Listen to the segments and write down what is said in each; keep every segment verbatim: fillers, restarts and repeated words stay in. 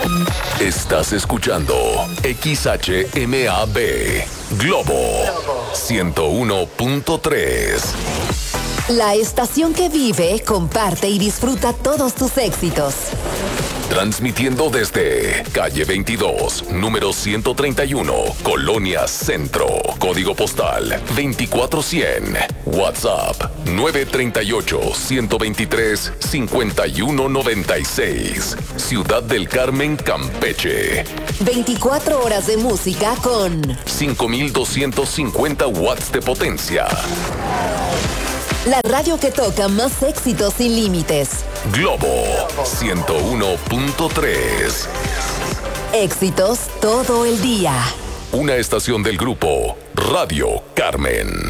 Estás escuchando X H M A B Globo ciento uno punto tres. La estación que vive, comparte y disfruta todos tus éxitos. Transmitiendo desde calle veintidós, número ciento treinta y uno, Colonia Centro. Código postal veinticuatro cien. WhatsApp nueve tres ocho, uno dos tres, cinco uno nueve seis. Ciudad del Carmen, Campeche. veinticuatro horas de música con cinco mil doscientos cincuenta watts de potencia. La radio que toca más éxitos sin límites. Globo ciento uno punto tres. Éxitos todo el día. Una estación del grupo Radio Carmen.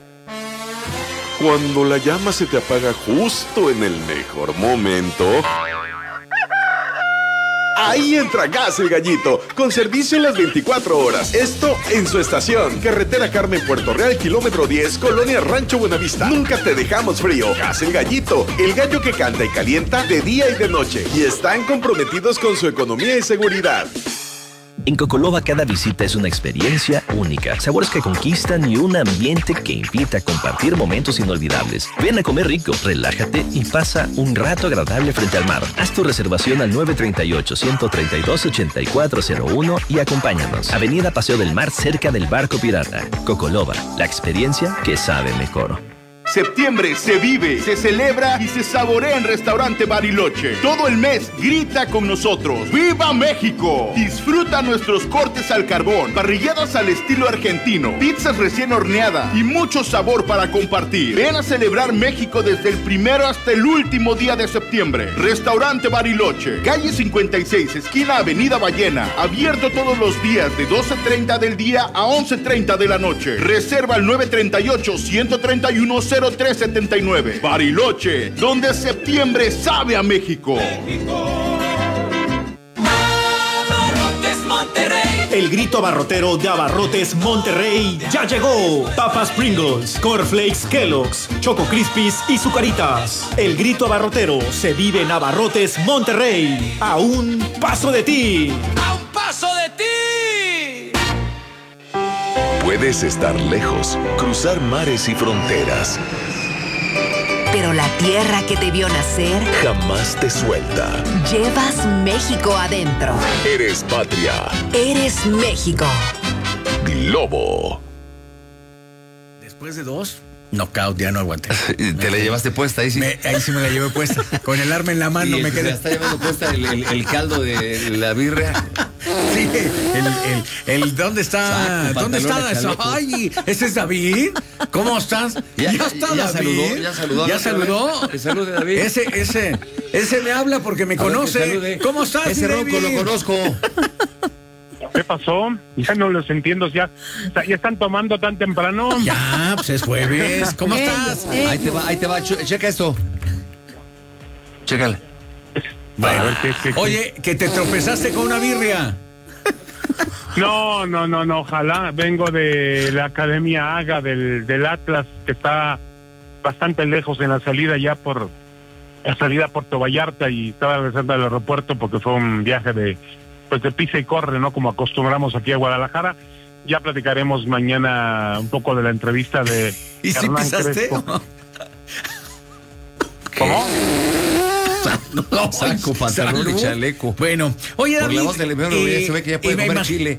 Cuando la llama se te apaga justo en el mejor momento, ahí entra Gas El Gallito, con servicio en las veinticuatro horas. Esto en su estación. Carretera Carmen, Puerto Real, kilómetro diez, Colonia Rancho Buenavista. Nunca te dejamos frío. Gas El Gallito, el gallo que canta y calienta de día y de noche. Y están comprometidos con su economía y seguridad. En Cocoloba cada visita es una experiencia única, sabores que conquistan y un ambiente que invita a compartir momentos inolvidables. Ven a comer rico, relájate y pasa un rato agradable frente al mar. Haz tu reservación al nueve tres ocho, uno tres dos, ocho cuatro cero uno y acompáñanos. Avenida Paseo del Mar, cerca del Barco Pirata. Cocoloba, la experiencia que sabe mejor. Septiembre se vive, se celebra y se saborea en Restaurante Bariloche. Todo el mes grita con nosotros. ¡Viva México! Disfruta nuestros cortes al carbón, parrilladas al estilo argentino, pizzas recién horneadas y mucho sabor para compartir. Ven a celebrar México desde el primero hasta el último día de septiembre. Restaurante Bariloche, calle cincuenta y seis, esquina Avenida Ballena. Abierto todos los días de doce treinta del día a once treinta de la noche. Reserva al nueve tres ocho, uno tres uno, cero tres siete nueve. Bariloche, donde septiembre sabe a México. México. Abarrotes Monterrey. El grito abarrotero de Abarrotes Monterrey ya llegó. Papas Pringles, Cornflakes Kellogg's, Choco Crispies y Zucaritas. El grito abarrotero se vive en Abarrotes Monterrey. A un paso de ti. A un paso de ti. Puedes estar lejos, cruzar mares y fronteras, pero la tierra que te vio nacer jamás te suelta. Llevas México adentro. Eres patria. Eres México. Globo. Después de dos, knockout, ya no aguanté. ¿Te la llevaste puesta ahí sí? Me, ahí sí me la llevé puesta. Con el arma en la mano y me quedé. Se está llevando puesta el, el, el caldo de la birria. Sí, el, el, el ¿dónde está? Saco, ¿Dónde está eso? Ay, ¿ese es David? ¿Cómo estás? Ya, ya está ya David. Saludó, ya saludó. Ya saludó. Que salude David. Ese, ese, ese me habla porque me A conoce. ver, ¿Cómo estás? Ese ronco lo conozco. ¿Qué pasó? Ya no los entiendo, ya, ya están tomando tan temprano. Ya, pues es jueves. ¿Cómo Ey, estás? ey. Ahí te va, ahí te va. Checa esto. Chécale. Bueno, a ver, ¿qué, qué, qué? Oye, que te tropezaste con una birria. No, no, no, no, ojalá. Vengo de la Academia Haga del, del Atlas, que está bastante lejos en la salida ya por la salida a Puerto Vallarta, y estaba regresando al aeropuerto porque fue un viaje de pues de pisa y corre, ¿no? Como acostumbramos aquí a Guadalajara. Ya platicaremos mañana un poco de la entrevista de ¿Y si Hernán pisaste? Crespo. ¿Cómo? No, Saco, pantalón salud. y chaleco. Bueno, oye, Por David, la voz del enfermo eh, se ve que ya y puede me comer imag- chile.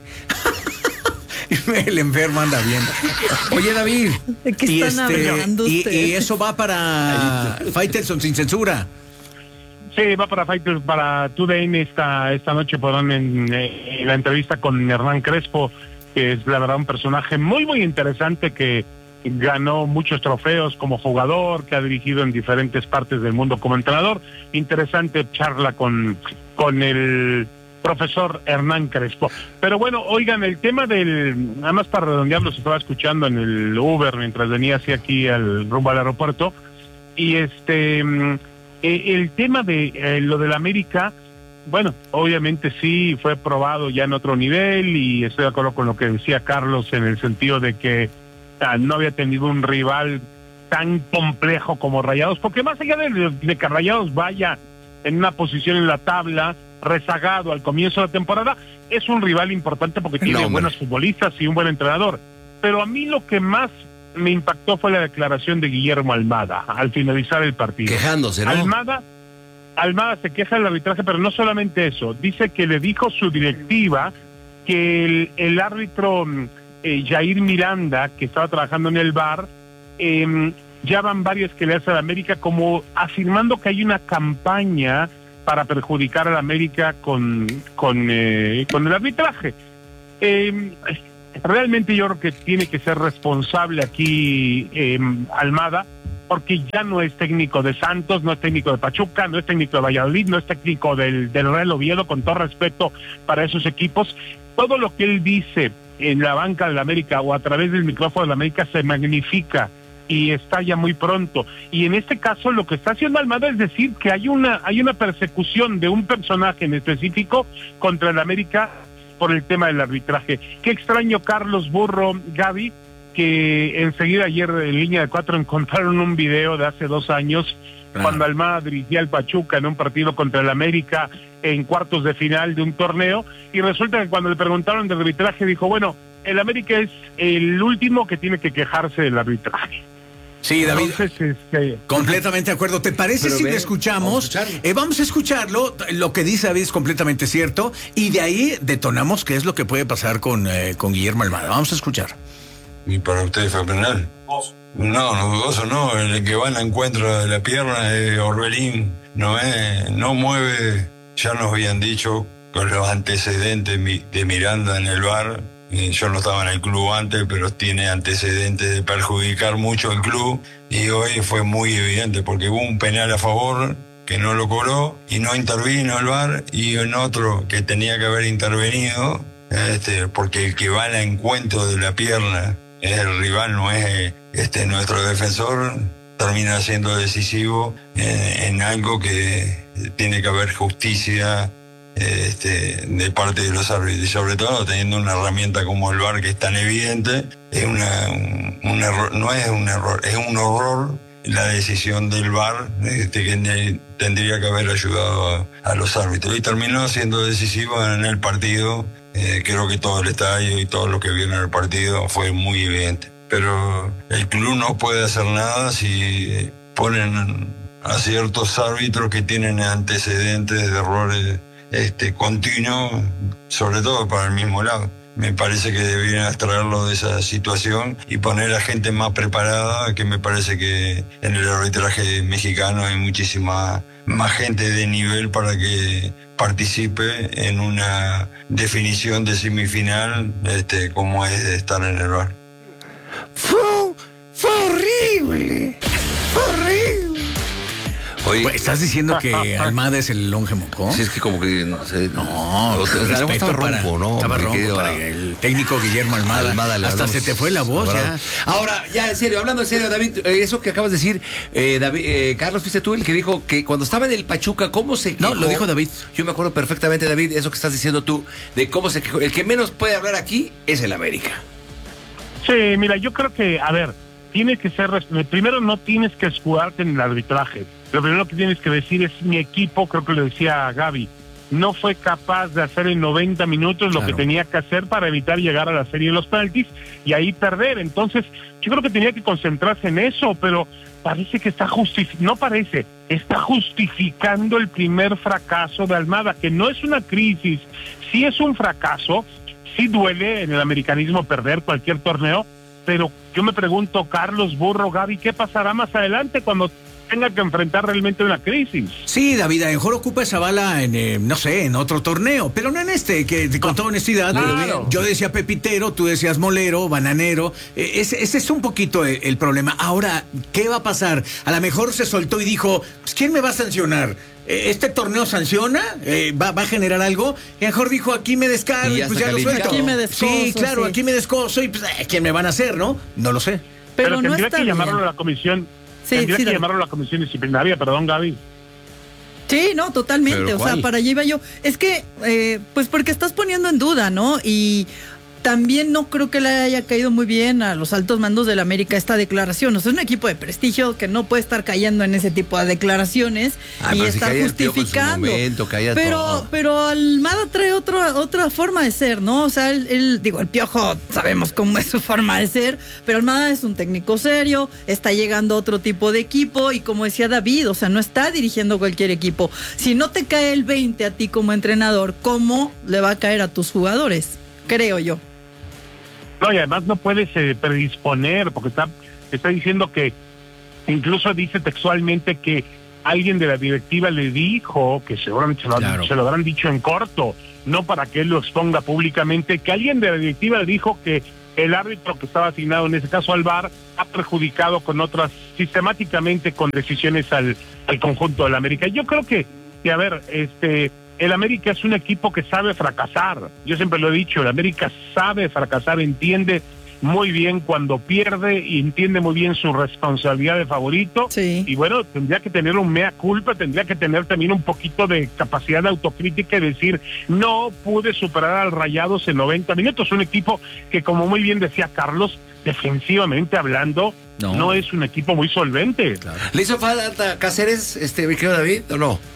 El enfermo anda bien. Oye, David. ¿De qué y están hablando y, ustedes? y eso va para Faitelson sin censura. Sí, va para Fighters, para TUDN esta, esta noche podrán en, eh, la entrevista con Hernán Crespo, que es la verdad un personaje muy, muy interesante que ganó muchos trofeos como jugador, que ha dirigido en diferentes partes del mundo como entrenador. Interesante charla con, con el profesor Hernán Crespo. Pero bueno, oigan, el tema del, nada más para redondearlo, se estaba escuchando en el Uber mientras venía hacia aquí al rumbo al aeropuerto, y este, eh, el tema de eh, lo del América, bueno, obviamente sí fue probado ya en otro nivel, y estoy de acuerdo con lo que decía Carlos en el sentido de que ah, no había tenido un rival tan complejo como Rayados, porque más allá de, de que Rayados vaya en una posición en la tabla, rezagado al comienzo de la temporada, es un rival importante porque tiene no, buenos futbolistas y un buen entrenador. Pero a mí lo que más me impactó fue la declaración de Guillermo Almada al finalizar el partido. Quejándose, ¿no? Almada, Almada se queja del arbitraje, pero no solamente eso. Dice que le dijo su directiva que el, el árbitro eh, Jair Miranda, que estaba trabajando en el V A R, eh, ya van varias que le hace a la América, como afirmando que hay una campaña para perjudicar a la América con, con, eh, con el arbitraje. Eh, realmente yo creo que tiene que ser responsable aquí eh, Almada, porque ya no es técnico de Santos, no es técnico de Pachuca, no es técnico de Valladolid, no es técnico del, del Real Oviedo, con todo respeto para esos equipos. Todo lo que él dice en la banca de la América o a través del micrófono de la América se magnifica y está ya muy pronto. Y en este caso lo que está haciendo Almada es decir que hay una, hay una persecución de un personaje en específico contra el América por el tema del arbitraje. Qué extraño, Carlos Burro, Gaby, que enseguida ayer en Línea de Cuatro encontraron un video de hace dos años, claro, cuando Almada dirigía al Pachuca en un partido contra el América en cuartos de final de un torneo, y resulta que cuando le preguntaron del arbitraje dijo, bueno, el América es el último que tiene que quejarse del arbitraje. Sí, David, Entonces, este... completamente de acuerdo. ¿Te parece Pero si ve, lo escuchamos? Vamos a, eh, vamos a escucharlo. Lo que dice David es completamente cierto. Y de ahí detonamos qué es lo que puede pasar con, eh, con Guillermo Almada. Vamos a escuchar. ¿Y para ustedes fue penal? No, no, dudoso no. El que va en la encuentra de la pierna de Orbelín no, es, no mueve. Ya nos habían dicho con los antecedentes de Miranda en el V A R. Yo no estaba en el club antes, pero tiene antecedentes de perjudicar mucho al club. Y hoy fue muy evidente porque hubo un penal a favor que no lo cobró y no intervino el V A R, y en otro que tenía que haber intervenido, este, porque el que va al encuentro de la pierna es el rival, no es este, nuestro defensor, termina siendo decisivo en, en algo que tiene que haber justicia este, de parte de los árbitros, y sobre todo teniendo una herramienta como el V A R que es tan evidente. Es una, un, un error, no es un error, es un horror la decisión del V A R, este, que tendría que haber ayudado a, a los árbitros, y terminó siendo decisivo en el partido. Eh, creo que todo el estadio y todo lo que vieron en el partido fue muy evidente. Pero el club no puede hacer nada si ponen a ciertos árbitros que tienen antecedentes de errores este, continuos, sobre todo para el mismo lado. Me parece que deberían extraerlo de esa situación y poner a gente más preparada, que me parece que en el arbitraje mexicano hay muchísima más gente de nivel para que participe en una definición de semifinal, este, como es estar en el V A R. Fue, fue horrible, fue horrible. Oye, pues, ¿estás diciendo que Almada es el longe moco? Sí, es que como que, no sé. No, o sea, respeto estaba para, ronco, ¿no? Estaba ronco que, para el técnico Guillermo Almada. Almada Hasta se te fue la voz, ya. Ahora, ya, en serio, hablando en serio, David, eh, eso que acabas de decir, eh, David, eh, Carlos, fuiste tú el que dijo que cuando estaba en el Pachuca, ¿cómo se quejó? No, lo dijo David. Yo me acuerdo perfectamente, David, eso que estás diciendo tú, de cómo se quejó. El que menos puede hablar aquí es el América. Sí, mira, yo creo que, a ver, tienes que ser, primero no tienes que escudarte en el arbitraje. Lo primero que tienes que decir es: mi equipo, creo que lo decía Gaby, no fue capaz de hacer en noventa minutos lo claro. que tenía que hacer para evitar llegar a la serie de los penaltis y ahí perder. Entonces, yo creo que tenía que concentrarse en eso, pero parece que está justificando, no parece, está justificando el primer fracaso de Almada, que no es una crisis, sí es un fracaso, sí duele en el americanismo perder cualquier torneo, pero yo me pregunto, Carlos, Burro, Gaby, ¿qué pasará más adelante cuando tenga que enfrentar realmente una crisis? Sí, David, a lo mejor ocupa esa bala en, eh, no sé, en otro torneo, pero no en este, que con toda honestidad, claro. Yo decía pepitero, tú decías molero, bananero, eh, ese, ese es un poquito el, el problema. Ahora, ¿qué va a pasar? A lo mejor se soltó y dijo, pues, ¿quién me va a sancionar? ¿Este torneo sanciona? Eh, ¿va, ¿Va a generar algo? Y a lo mejor dijo, aquí me descargo y, y pues ya lo suelto. Aquí me descoso, sí, claro, sí. aquí me descoso y pues, eh, ¿quién me van a hacer, no? No lo sé. Pero, Pero no tendría está que bien. llamarlo a la comisión. Sí, Tendría sí, que David. llamarlo a la comisión disciplinaria, perdón, Gaby. Sí, no, totalmente, ¿Pero o sea, cuál? para allá iba yo. Es que, eh, pues porque estás poniendo en duda, ¿no? Y también no creo que le haya caído muy bien a los altos mandos del América esta declaración. O sea, es un equipo de prestigio que no puede estar cayendo en ese tipo de declaraciones Ay, y pero si estar caía el Piojo en su justificando. momento, caía pero, todo. pero Almada trae otra, otra forma de ser, ¿no? O sea, él, él, digo, el Piojo sabemos cómo es su forma de ser, pero Almada es un técnico serio, está llegando a otro tipo de equipo y como decía David, o sea, no está dirigiendo cualquier equipo. Si no te cae el veinte a ti como entrenador, ¿cómo le va a caer a tus jugadores? Creo yo. No, y además no puedes eh, predisponer, porque está, está diciendo que, incluso dice textualmente que alguien de la directiva le dijo, que seguramente se lo, Claro. se lo habrán dicho en corto, no para que él lo exponga públicamente, que alguien de la directiva le dijo que el árbitro que estaba asignado, en ese caso al V A R, ha perjudicado con otras, sistemáticamente con decisiones al, al conjunto del América. Yo creo que, que, a ver, este... el América es un equipo que sabe fracasar. Yo siempre lo he dicho, el América sabe fracasar, entiende muy bien cuando pierde y entiende muy bien su responsabilidad de favorito. Sí. Y bueno, tendría que tener un mea culpa, tendría que tener también un poquito de capacidad de autocrítica y decir, no pude superar al Rayados en noventa minutos. Un equipo que, como muy bien decía Carlos, defensivamente hablando, no, no es un equipo muy solvente. Claro. ¿Le hizo falta Cáceres, este, mi querido David, o no?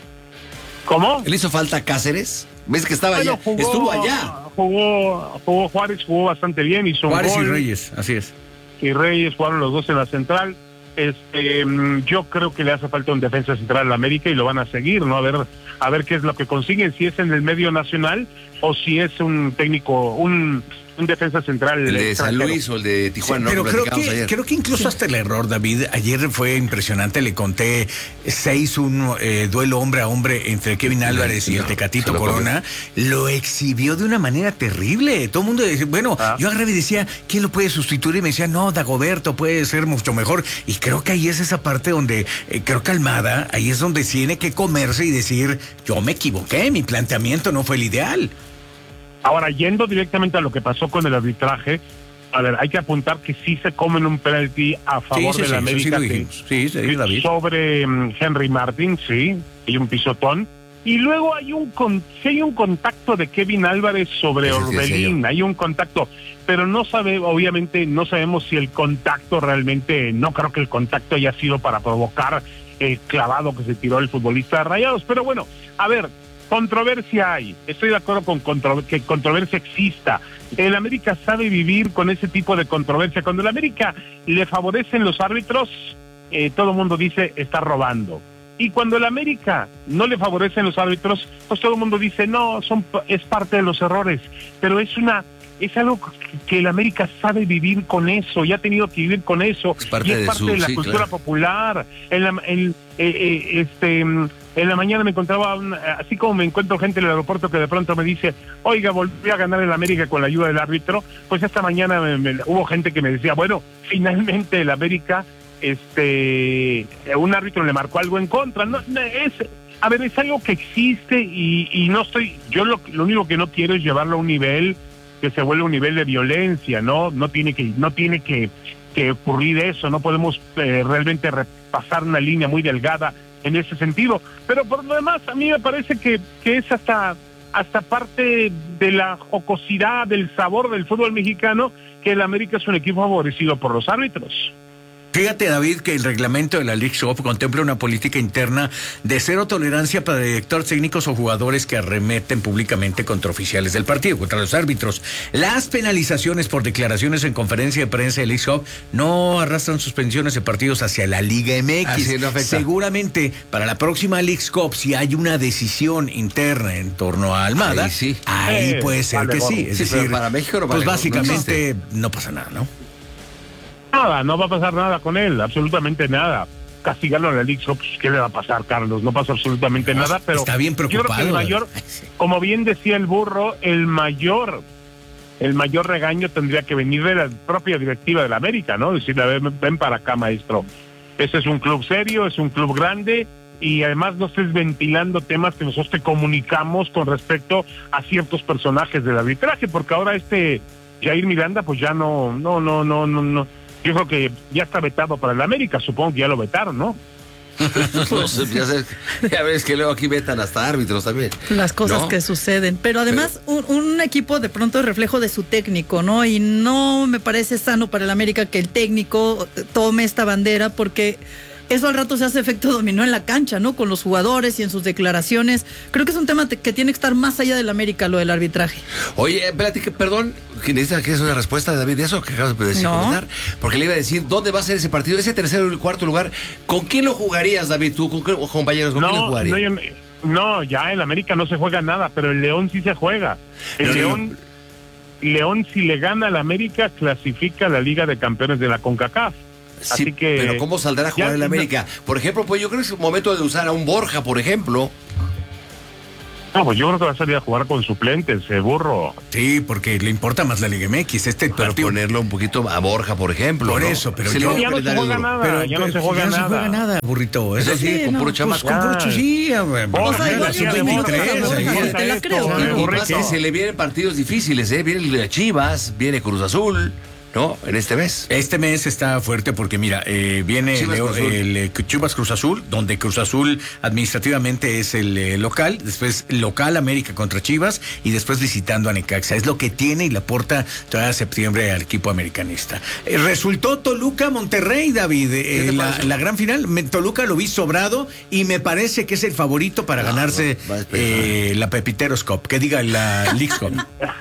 ¿Cómo? ¿Le hizo falta Cáceres? ¿Ves que estaba Bueno, allá? jugó, Estuvo allá. Jugó, jugó Juárez, jugó bastante bien, hizo Juárez un gol. y Reyes, así es. Y Reyes jugaron los dos en la central. Este, yo creo que le hace falta un defensa central a la América y lo van a seguir, ¿no? A ver, a ver qué es lo que consiguen, si es en el medio nacional o si es un técnico, un, un defensa central. El de extranjero. San Luis o el de Tijuana. Sí, ¿no? pero creo que, ayer. creo que incluso hasta el error, David, ayer fue impresionante, le conté seis un eh, duelo hombre a hombre entre Kevin Álvarez y el Tecatito lo Corona, lo exhibió de una manera terrible. Todo el mundo decía, bueno, Ah. yo agarré y decía, ¿quién lo puede sustituir? Y me decía, no, Dagoberto puede ser mucho mejor. Y creo que ahí es esa parte donde, eh, creo que Almada, ahí es donde tiene que comerse y decir, yo me equivoqué, mi planteamiento no fue el ideal. Ahora, yendo directamente a lo que pasó con el arbitraje, a ver, hay que apuntar que sí se comen un penalti a favor Sí, sí, de la sí, eso sí América lo que- dijimos. Sí, sí, que David. sobre um, Henry Martin, sí, hay un pisotón. Y luego hay un con, sí hay un contacto de Kevin Álvarez sobre Ese sí decía Orbelín, yo. hay un contacto, pero no sabe, obviamente no sabemos si el contacto realmente, no creo que el contacto haya sido para provocar el clavado que se tiró el futbolista de Rayados, pero bueno, a ver, controversia hay, estoy de acuerdo con contro- que controversia exista. El América sabe vivir con ese tipo de controversia. Cuando el América le favorecen los árbitros, eh, todo el mundo dice está robando. Y cuando el América no le favorecen los árbitros, pues todo el mundo dice no, son es parte de los errores. Pero es una es algo que, que el América sabe vivir con eso, ya ha tenido que vivir con eso. Es parte y es de parte su- de la sí, cultura claro. popular. En la, en, eh, eh, este, mm, en la mañana me encontraba, una- así como me encuentro gente en el aeropuerto que de pronto me dice, oiga, volví a ganar el América con la ayuda del árbitro, pues esta mañana me- me- hubo gente que me decía, bueno, finalmente el América, este, un árbitro le marcó algo en contra. No, no, es, a ver, es algo que existe y, y no estoy, yo lo, lo único que no quiero es llevarlo a un nivel que se vuelve un nivel de violencia, ¿no? No tiene que, no tiene que, que ocurrir eso, no podemos eh, realmente repasar una línea muy delgada en ese sentido. Pero por lo demás, a mí me parece que, que es hasta, hasta parte de la jocosidad, del sabor del fútbol mexicano, que el América es un equipo favorecido por los árbitros. Fíjate, David, que el reglamento de la League Cup contempla una política interna de cero tolerancia para directores técnicos o jugadores que arremeten públicamente contra oficiales del partido, contra los árbitros. Las penalizaciones por declaraciones en conferencia de prensa de League Cup no arrastran suspensiones de partidos hacia la Liga M X. Así no afecta. Seguramente para la próxima League Cup, si hay una decisión interna en torno a Almada, Ahí sí. ahí Eh, puede ser vale, que sí. gordo. Es Sí, pero decir, para México no pues vale, no básicamente no pasa nada, ¿no? Nada, no va a pasar nada con él, absolutamente nada. Castigarlo en la League Cup, pues, ¿qué le va a pasar, Carlos? No pasa absolutamente No, nada, pero está bien yo creo que preocupado, el mayor, Ay, sí. como bien decía el burro, el mayor, el mayor regaño tendría que venir de la propia directiva de la América, ¿no? Decirle, a ver, ven para acá, maestro. Este es un club serio, es un club grande, y además no estés ventilando temas que nosotros te comunicamos con respecto a ciertos personajes del arbitraje, porque ahora este Jair Miranda, pues ya no, no, no, no, no, no. Yo creo que ya está vetado para el América, supongo que ya lo vetaron, ¿no? No sé, ya, sé, ya ves que luego aquí metan hasta árbitros también. Las cosas ¿no? que suceden. Pero además, Pero... Un, un equipo de pronto es reflejo de su técnico, ¿no? Y no me parece sano para el América que el técnico tome esta bandera, porque eso al rato se hace efecto dominó en la cancha, ¿no? Con los jugadores y en sus declaraciones. Creo que es un tema que tiene que estar más allá del América, lo del arbitraje. Oye, espérate, que, perdón, que necesitas que es una respuesta, David, de eso que acabas de decir, no. comentar, porque le iba a decir, ¿dónde va a ser ese partido? Ese tercero y cuarto lugar, ¿con quién lo jugarías, David? ¿Tú, con qué compañeros, con no, quién lo jugarías? No, yo, no, ya en América no se juega nada, pero el León sí se juega. El no, León, no. León, si le gana al América, clasifica a la Liga de Campeones de la CONCACAF. Sí, Así que, pero ¿cómo saldrá a jugar ya, el América? Por ejemplo, pues yo creo que es el momento de usar a un Borja, por ejemplo. No, pues yo creo que va a salir a jugar con suplentes, eh, burro. Sí, porque le importa más la Liga M X. Este Para partido. ponerlo un poquito a Borja, por ejemplo. Por ¿no? eso, pero yo, yo, ya no se juega nada. Pero, ya no se juega ya nada. No se juega nada, burrito. Eso sí, sí con no, puro pues, chamaco. con puro chusilla, güey. Se le vienen partidos difíciles, ¿eh? Viene Chivas, viene Cruz Azul. ¿No? En este mes. Este mes está fuerte porque, mira, eh, viene Chivas Leo, Cruz el, el Chivas Cruz Azul, donde Cruz Azul administrativamente es el eh, local, después local América contra Chivas y después visitando a Necaxa. Es lo que tiene y le aporta todavía septiembre al equipo americanista. Eh, resultó Toluca Monterrey, David, eh, la, la gran final. Me, Toluca lo vi sobrado y me parece que es el favorito para no, ganarse no, eh, la Pepiteros Cup, que diga la League Cup.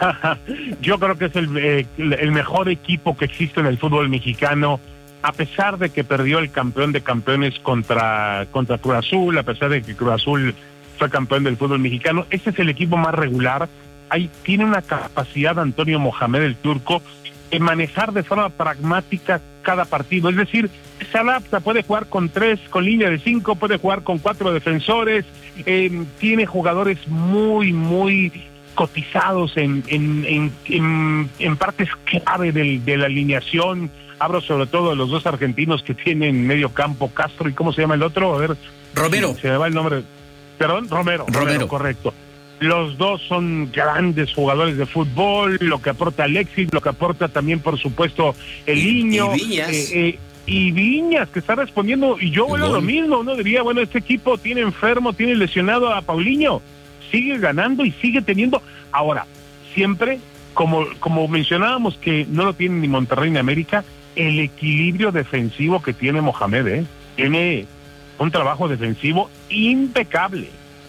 Yo creo que es el, eh, el mejor equipo que existe en el fútbol mexicano, a pesar de que perdió el campeón de campeones contra, contra Cruz Azul, a pesar de que Cruz Azul fue campeón del fútbol mexicano. Este es el equipo más regular. Hay, tiene una capacidad Antonio Mohamed, el turco, de manejar de forma pragmática cada partido, es decir, se adapta, puede jugar con tres, con línea de cinco, puede jugar con cuatro defensores, eh, tiene jugadores muy, muy cotizados en, en, en, en, en partes clave del, de la alineación. Hablo sobre todo de los dos argentinos que tienen medio campo, Castro y ¿cómo se llama el otro? A ver, Romero. Se me va el nombre. Perdón, Romero. Romero. Romero, correcto. Los dos son grandes jugadores de fútbol, lo que aporta Alexis, lo que aporta también, por supuesto, el y, Niño. Y Viñas. Eh, eh, y Viñas, que está respondiendo, y yo vuelvo a lo mismo, uno diría, bueno, este equipo tiene enfermo, tiene lesionado a Paulinho, sigue ganando y sigue teniendo. Ahora, siempre, como, como mencionábamos que no lo tiene ni Monterrey ni América, el equilibrio defensivo que tiene Mohamed, ¿eh? Tiene un trabajo defensivo impecable.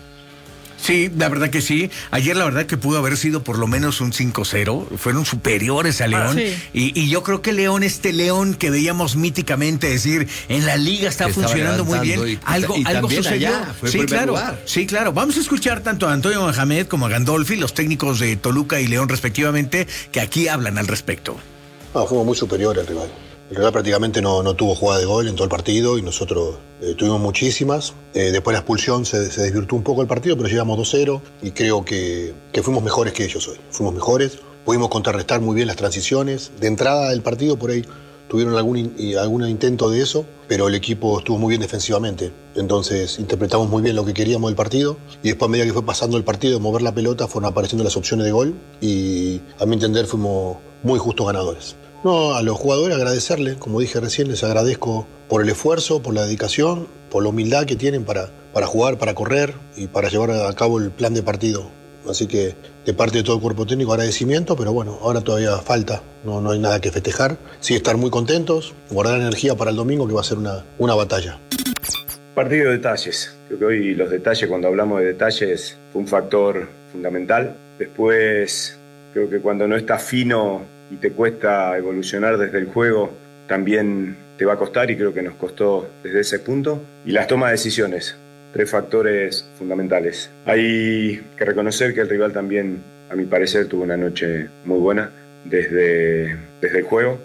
Sí, la verdad que sí. Ayer la verdad que pudo haber sido por lo menos un cinco cero. Fueron superiores a León. Ah, sí. y, y yo creo que León, este León que veíamos míticamente decir, en la liga está Estaba funcionando muy bien. Y, algo y algo sucedió. Allá, fue sí, claro. Lugar. Sí, claro. Vamos a escuchar tanto a Antonio Mohamed como a Gandolfi, los técnicos de Toluca y León respectivamente, que aquí hablan al respecto. Ah, fuimos muy superiores al rival. El rival prácticamente no, no tuvo jugada de gol en todo el partido y nosotros eh, tuvimos muchísimas. Eh, después la expulsión se, se desvirtuó un poco el partido, pero llegamos dos cero y creo que, que fuimos mejores que ellos hoy. Fuimos mejores, pudimos contrarrestar muy bien las transiciones. De entrada del partido por ahí tuvieron algún, in, algún intento de eso, pero el equipo estuvo muy bien defensivamente. Entonces interpretamos muy bien lo que queríamos del partido y después a medida que fue pasando el partido, mover la pelota, fueron apareciendo las opciones de gol y a mi entender fuimos muy justos ganadores. No, a los jugadores agradecerles, como dije recién, les agradezco por el esfuerzo, por la dedicación, por la humildad que tienen para, para jugar, para correr y para llevar a cabo el plan de partido. Así que de parte de todo el cuerpo técnico agradecimiento, pero bueno, ahora todavía falta, no, no hay nada que festejar. Sí, estar muy contentos, guardar energía para el domingo que va a ser una, una batalla. Partido de detalles. Creo que hoy los detalles, cuando hablamos de detalles, fue un factor fundamental. Después, creo que cuando no estás fino y te cuesta evolucionar desde el juego, también te va a costar y creo que nos costó desde ese punto. Y las tomas de decisiones, tres factores fundamentales. Hay que reconocer que el rival también, a mi parecer, tuvo una noche muy buena desde, desde el juego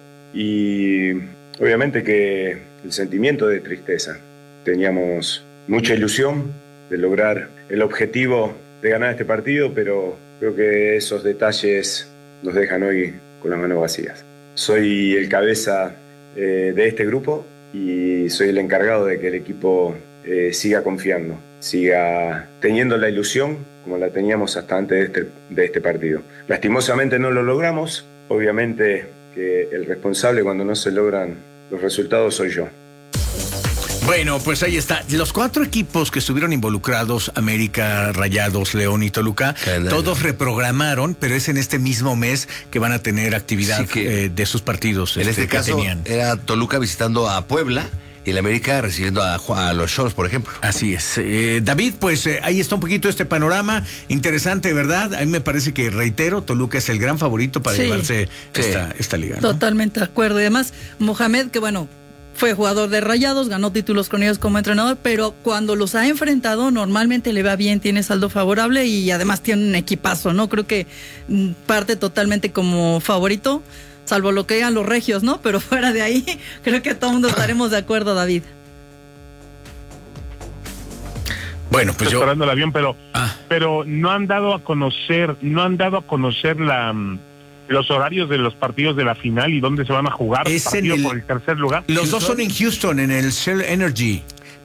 y obviamente que el sentimiento de tristeza. Teníamos mucha ilusión de lograr el objetivo de ganar este partido, pero creo que esos detalles nos dejan hoy con las manos vacías. Soy el cabeza eh, de este grupo y soy el encargado de que el equipo eh, siga confiando, siga teniendo la ilusión como la teníamos hasta antes de este, de este partido. Lastimosamente no lo logramos, obviamente que el responsable cuando no se logran los resultados soy yo. Bueno, pues ahí está. Los cuatro equipos que estuvieron involucrados, América, Rayados, León y Toluca, Calendario. Todos reprogramaron, pero es en este mismo mes que van a tener actividad sí que, eh, de sus partidos. En este, este caso tenían. Era Toluca visitando a Puebla y la América recibiendo a, a los Cholos, por ejemplo. Así es. Eh, David, pues eh, ahí está un poquito este panorama. Interesante, ¿verdad? A mí me parece que, reitero, Toluca es el gran favorito para sí. llevarse sí. esta, esta liga, ¿no? Totalmente de acuerdo. Y además, Mohamed, que bueno, fue jugador de Rayados, ganó títulos con ellos como entrenador, pero cuando los ha enfrentado normalmente le va bien, tiene saldo favorable y además tiene un equipazo, ¿no? Creo que parte totalmente como favorito, salvo lo que digan los regios, ¿no? Pero fuera de ahí, creo que todo el mundo estaremos de acuerdo, David. Bueno, pues Estoy yo... esperando el avión, pero, ah. pero no han dado a conocer, no han dado a conocer la... los horarios de los partidos de la final y dónde se van a jugar es partido en el, por el tercer lugar. Los Houston. Dos son en Houston, en el Shell Energy.